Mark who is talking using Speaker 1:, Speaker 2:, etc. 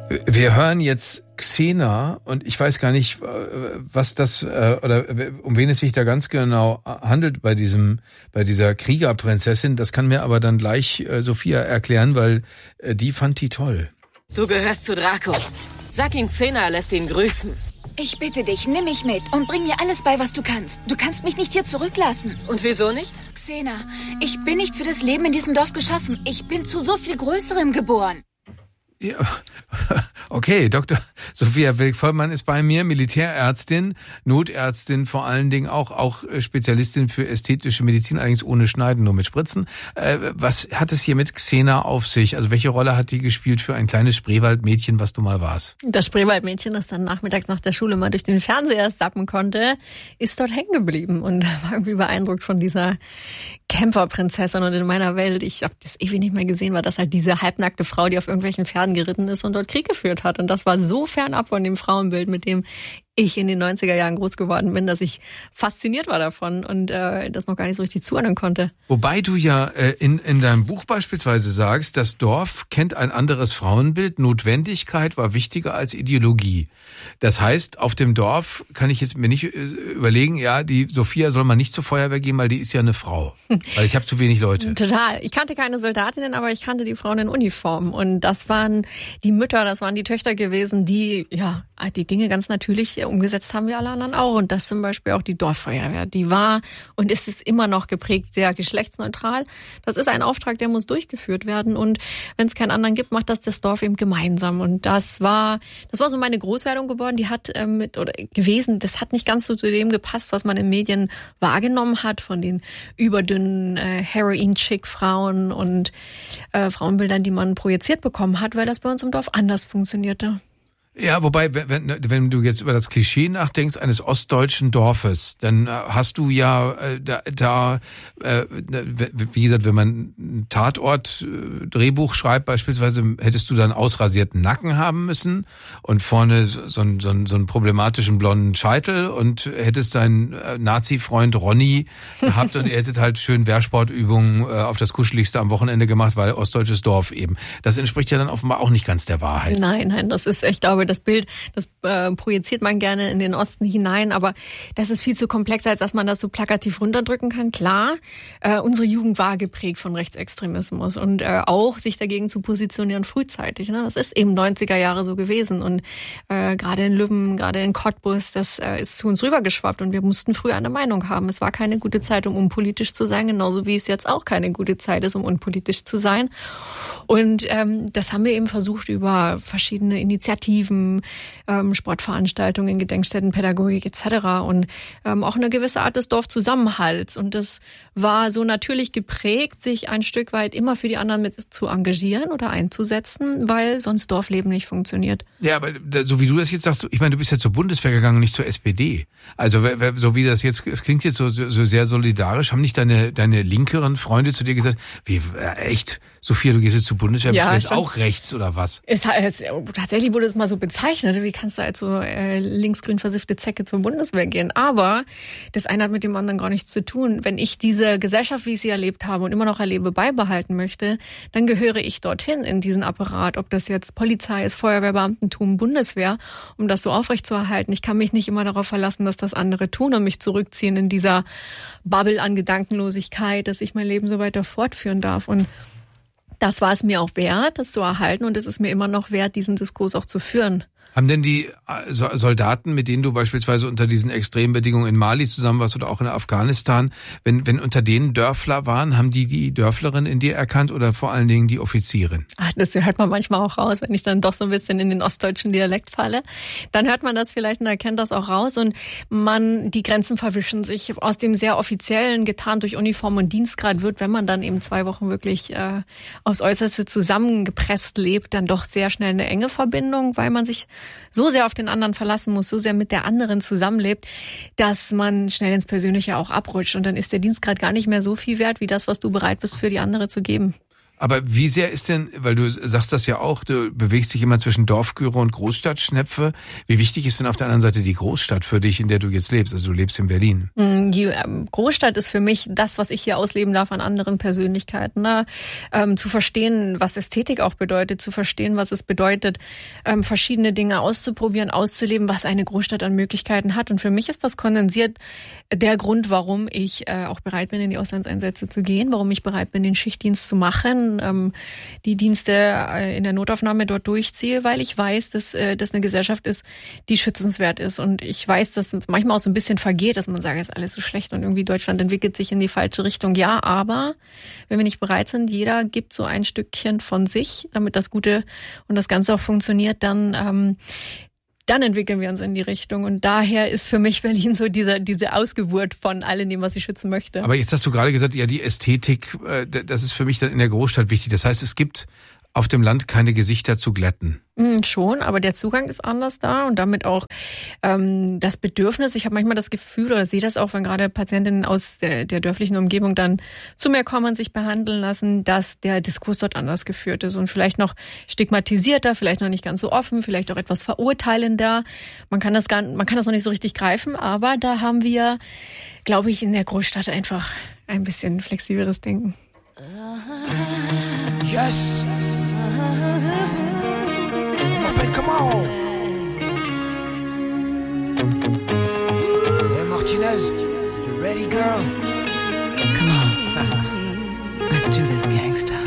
Speaker 1: Wir hören jetzt Xena und ich weiß gar nicht, was das oder um wen es sich da ganz genau handelt bei dieser Kriegerprinzessin. Das kann mir aber dann gleich Sophia erklären, weil die fand die toll.
Speaker 2: Du gehörst zu Draco. Sag ihm, Xena lässt ihn grüßen.
Speaker 3: Ich bitte dich, nimm mich mit und bring mir alles bei, was du kannst. Du kannst mich nicht hier zurücklassen.
Speaker 2: Und wieso nicht?
Speaker 3: Xena, ich bin nicht für das Leben in diesem Dorf geschaffen. Ich bin zu so viel Größerem geboren.
Speaker 1: Ja, okay, Dr. Sophia Wilk-Vollmann ist bei mir, Militärärztin, Notärztin vor allen Dingen auch Spezialistin für ästhetische Medizin, allerdings ohne Schneiden, nur mit Spritzen. Was hat es hier mit Xena auf sich? Also welche Rolle hat die gespielt für ein kleines Spreewaldmädchen, was du mal warst?
Speaker 4: Das Spreewaldmädchen, das dann nachmittags nach der Schule mal durch den Fernseher zappen konnte, ist dort hängen geblieben und war irgendwie beeindruckt von dieser Kämpferprinzessin. Und in meiner Welt, ich habe das ewig nicht mehr gesehen, war das halt diese halbnackte Frau, die auf irgendwelchen Pferden geritten ist und dort Krieg geführt hat. Und das war so fernab von dem Frauenbild, mit dem ich in den 90er Jahren groß geworden bin, dass ich fasziniert war davon und das noch gar nicht so richtig zuordnen konnte.
Speaker 1: Wobei du ja in deinem Buch beispielsweise sagst, das Dorf kennt ein anderes Frauenbild, Notwendigkeit war wichtiger als Ideologie. Das heißt, auf dem Dorf kann ich jetzt mir nicht überlegen, ja, die Sophia soll man nicht zur Feuerwehr gehen, weil die ist ja eine Frau. Weil ich habe zu wenig Leute.
Speaker 4: Total. Ich kannte keine Soldatinnen, aber ich kannte die Frauen in Uniform. Und das waren die Mütter, das waren die Töchter gewesen, die ja die Dinge ganz natürlich umgesetzt haben wie alle anderen auch. Und das zum Beispiel auch die Dorffeuerwehr. Die war und ist es immer noch geprägt, sehr geschlechtsneutral. Das ist ein Auftrag, der muss durchgeführt werden. Und wenn es keinen anderen gibt, macht das Dorf eben gemeinsam. Und das war so meine Großwerdung geworden. Die hat das hat nicht ganz so zu dem gepasst, was man in Medien wahrgenommen hat, von den überdünnen Heroin-Chick-Frauen und Frauenbildern, die man projiziert bekommen hat, weil das bei uns im Dorf anders funktionierte.
Speaker 1: Ja, wobei, wenn du jetzt über das Klischee nachdenkst eines ostdeutschen Dorfes, dann hast du ja wie gesagt, wenn man ein Tatort-Drehbuch schreibt beispielsweise, hättest du dann ausrasierten Nacken haben müssen und vorne so einen problematischen blonden Scheitel und hättest deinen Nazi-Freund Ronny gehabt und ihr hättet halt schön Wehrsportübungen auf das Kuscheligste am Wochenende gemacht, weil ostdeutsches Dorf eben. Das entspricht ja dann offenbar auch nicht ganz der Wahrheit.
Speaker 4: Nein, das ist, ich glaube, das Bild, das projiziert man gerne in den Osten hinein, aber das ist viel zu komplex, als dass man das so plakativ runterdrücken kann. Klar, unsere Jugend war geprägt von Rechtsextremismus und auch sich dagegen zu positionieren frühzeitig. Ne? Das ist eben 90er Jahre so gewesen und gerade in Lübben, gerade in Cottbus, das ist zu uns rübergeschwappt und wir mussten früh eine Meinung haben. Es war keine gute Zeit, um unpolitisch zu sein, genauso wie es jetzt auch keine gute Zeit ist, um unpolitisch zu sein. Und das haben wir eben versucht über verschiedene Initiativen, Sportveranstaltungen, Gedenkstätten, Pädagogik etc. und auch eine gewisse Art des Dorfzusammenhalts. Und das war so natürlich geprägt, sich ein Stück weit immer für die anderen mit zu engagieren oder einzusetzen, weil sonst Dorfleben nicht funktioniert.
Speaker 1: Ja, aber so wie du das jetzt sagst, ich meine, du bist ja zur Bundeswehr gegangen, nicht zur SPD. Also so wie das jetzt, es klingt jetzt so sehr solidarisch, haben nicht deine linkeren Freunde zu dir gesagt, wie, echt, Sophia, du gehst jetzt zur Bundeswehr, bist du jetzt auch rechts oder was?
Speaker 4: Tatsächlich wurde es mal so bezeichnet, wie kannst du als so linksgrün versiffte Zecke zur Bundeswehr gehen? Aber das eine hat mit dem anderen gar nichts zu tun. Wenn ich diese Gesellschaft, wie ich sie erlebt habe und immer noch erlebe, beibehalten möchte, dann gehöre ich dorthin in diesen Apparat, ob das jetzt Polizei ist, Feuerwehrbeamtentum, Bundeswehr, um das so aufrechtzuerhalten. Ich kann mich nicht immer darauf verlassen, dass das andere tun und mich zurückziehen in dieser Bubble an Gedankenlosigkeit, dass ich mein Leben so weiter fortführen darf. Und das war es mir auch wert, das zu erhalten und es ist mir immer noch wert, diesen Diskurs auch zu führen.
Speaker 1: Haben denn die Soldaten, mit denen du beispielsweise unter diesen extremen Bedingungen in Mali zusammen warst oder auch in Afghanistan, wenn unter denen Dörfler waren, haben die Dörflerin in dir erkannt oder vor allen Dingen die Offizierin?
Speaker 4: Ach, das hört man manchmal auch raus, wenn ich dann doch so ein bisschen in den ostdeutschen Dialekt falle. Dann hört man das vielleicht und erkennt das auch raus und die Grenzen verwischen sich. Aus dem sehr offiziellen, getarnt durch Uniform und Dienstgrad wird, wenn man dann eben 2 Wochen wirklich aufs Äußerste zusammengepresst lebt, dann doch sehr schnell eine enge Verbindung, weil man sich so sehr auf den anderen verlassen muss, so sehr mit der anderen zusammenlebt, dass man schnell ins Persönliche auch abrutscht. Und dann ist der Dienstgrad gar nicht mehr so viel wert, wie das, was du bereit bist, für die andere zu geben.
Speaker 1: Aber wie sehr ist denn, weil du sagst das ja auch, du bewegst dich immer zwischen Dorfgüre und Großstadtschnepfe. Wie wichtig ist denn auf der anderen Seite die Großstadt für dich, in der du jetzt lebst? Also du lebst in Berlin.
Speaker 4: Die Großstadt ist für mich das, was ich hier ausleben darf an anderen Persönlichkeiten. Ne? Zu verstehen, was Ästhetik auch bedeutet, zu verstehen, was es bedeutet, verschiedene Dinge auszuprobieren, auszuleben, was eine Großstadt an Möglichkeiten hat. Und für mich ist das kondensiert der Grund, warum ich auch bereit bin, in die Auslandseinsätze zu gehen, warum ich bereit bin, den Schichtdienst zu machen, die Dienste in der Notaufnahme dort durchziehe, weil ich weiß, dass das eine Gesellschaft ist, die schützenswert ist. Und ich weiß, dass manchmal auch so ein bisschen vergeht, dass man sagt, es ist alles so schlecht und irgendwie Deutschland entwickelt sich in die falsche Richtung. Ja, aber wenn wir nicht bereit sind, jeder gibt so ein Stückchen von sich, damit das Gute und das Ganze auch funktioniert, dann entwickeln wir uns in die Richtung. Und daher ist für mich Berlin so diese Ausgeburt von all dem, was ich schützen möchte.
Speaker 1: Aber jetzt hast du gerade gesagt, ja, die Ästhetik, das ist für mich dann in der Großstadt wichtig. Das heißt, es gibt auf dem Land keine Gesichter zu glätten.
Speaker 4: Schon, aber der Zugang ist anders da und damit auch das Bedürfnis. Ich habe manchmal das Gefühl oder sehe das auch, wenn gerade Patientinnen aus der dörflichen Umgebung dann zu mir kommen, sich behandeln lassen, dass der Diskurs dort anders geführt ist und vielleicht noch stigmatisierter, vielleicht noch nicht ganz so offen, vielleicht auch etwas verurteilender. Man kann das noch nicht so richtig greifen, aber da haben wir, glaube ich, in der Großstadt einfach ein bisschen flexibleres Denken.
Speaker 5: Yes. Come on. Hey, Martinez, you ready, girl?
Speaker 2: Come on. Let's do this, gangsta.